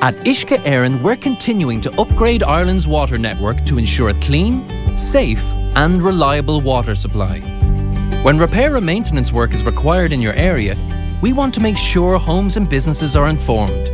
At Uisce Éireann, we're continuing to upgrade Ireland's water network to ensure a clean, safe and reliable water supply. When repair and maintenance work is required in your area, we want to make sure homes and businesses are informed.